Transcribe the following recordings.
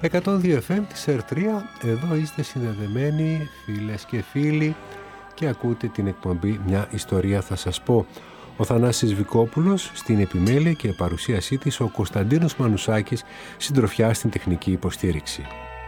102 FM της R3, εδώ είστε συνδεδεμένοι φίλες και φίλοι και ακούτε την εκπομπή «Μια ιστορία θα σας πω». Ο Θανάσης Βικόπουλος στην επιμέλεια και παρουσίασή της, ο Κωνσταντίνος Μανουσάκης συντροφιά στην τεχνική υποστήριξη.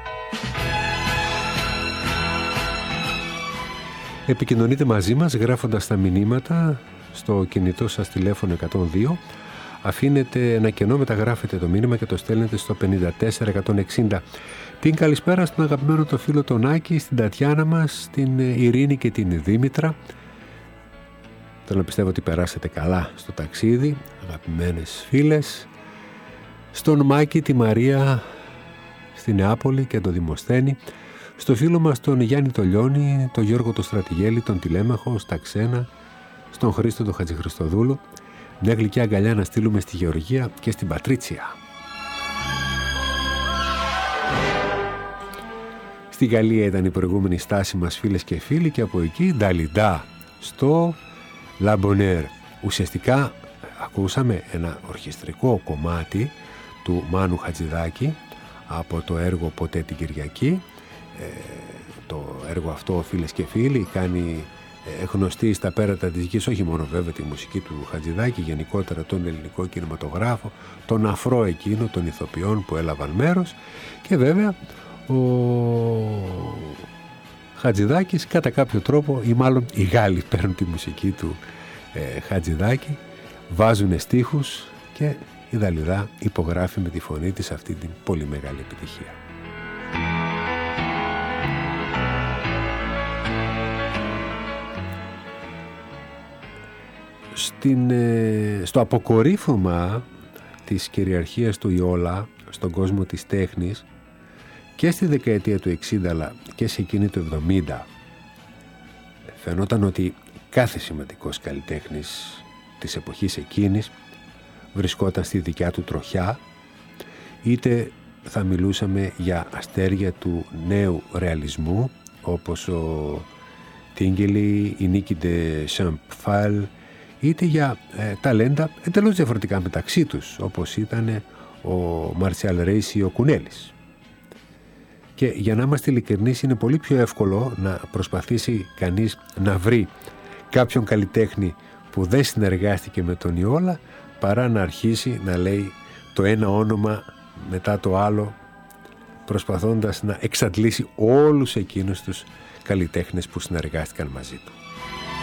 Επικοινωνείτε μαζί μας γράφοντας τα μηνύματα στο κινητό σας τηλέφωνο 102. Αφήνετε ένα κενό, μεταγράφετε το μήνυμα και το στέλνετε στο 54160. Την καλησπέρα στον αγαπημένο το φίλο τον Άκη, στην Τατιάνα μας, στην Ειρήνη και την Δήμητρα. Θέλω να πιστεύω ότι περάσετε καλά στο ταξίδι, αγαπημένες φίλες. Στον Μάκη, τη Μαρία, στη Νεάπολη και τον Δημοσθένη. Στο φίλο μας τον Γιάννη το Λιώνη, τον Γιώργο το Στρατηγέλη, τον Τηλέμαχο, στα Ξένα, στον Χρήστο τον Χατζηχριστοδούλου. Μια γλυκιά αγκαλιά να στείλουμε στη Γεωργία και στην Πατρίτσια. Στη Γαλλία ήταν η προηγούμενη στάση μας, φίλες και φίλοι, και από εκεί Νταλιντά στο La Bonheur. Ουσιαστικά ακούσαμε ένα ορχιστρικό κομμάτι του Μάνου Χατζηδάκη από το έργο «Ποτέ την Κυριακή». Το έργο αυτό, φίλες και φίλοι, κάνει γνωστή στα πέρατα της γης όχι μόνο βέβαια τη μουσική του Χατζηδάκη, γενικότερα τον ελληνικό κινηματογράφο, τον αφρό εκείνο των ηθοποιών που έλαβαν μέρος, και βέβαια ο Χατζηδάκης κατά κάποιο τρόπο, ή μάλλον οι Γάλλοι παίρνουν τη μουσική του Χατζηδάκη, βάζουν στίχους και η Δαλιδά υπογράφει με τη φωνή της αυτή την πολύ μεγάλη επιτυχία. Στο αποκορύφωμα της κυριαρχίας του Ιόλα στον κόσμο της τέχνης και στη δεκαετία του 60 αλλά και σε εκείνη του 70, φαινόταν ότι κάθε σημαντικός καλλιτέχνης της εποχής εκείνης βρισκόταν στη δικιά του τροχιά, είτε θα μιλούσαμε για αστέρια του νέου ρεαλισμού όπως ο Τίγκελι, η Νίκη ντε Σαμπφάλ, είτε για ταλέντα εντελώς διαφορετικά μεταξύ τους, όπως ήταν ο Μαρσιάλ Ρέις ή ο Κουνέλης. Και για να είμαστε ειλικρινείς, είναι πολύ πιο εύκολο να προσπαθήσει κανείς να βρει κάποιον καλλιτέχνη που δεν συνεργάστηκε με τον Ιόλα, παρά να αρχίσει να λέει το ένα όνομα μετά το άλλο, προσπαθώντας να εξαντλήσει όλους εκείνους τους καλλιτέχνες που συνεργάστηκαν μαζί του.